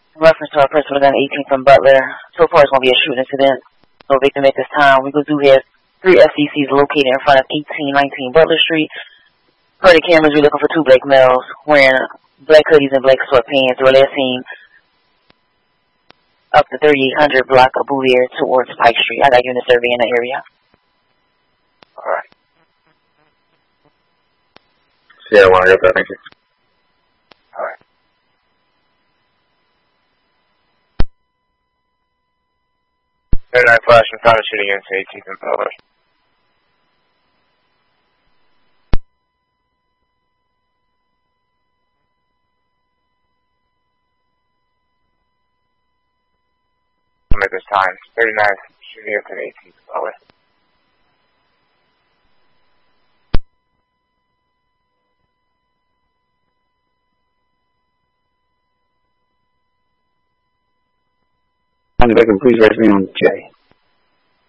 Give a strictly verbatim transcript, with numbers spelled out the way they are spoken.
In reference to our person on eighteenth from Butler, so far it's going to be a shooting incident. No victim at this time. We do have three F C Cs located in front of eighteen nineteen Butler Street. Per the cameras, we're looking for two black males wearing black hoodies and black sweatpants. We're last seen up the thirty-eight hundred block of Bouvier towards Pike Street. I got unit survey in the area. All right. Yeah, I want to get that. Thank you. All right. thirty-nine flash and found a shooting against eighteenth and Butler. At this time, thirty-nine shooting against eighteenth and Butler. Please raise me on J.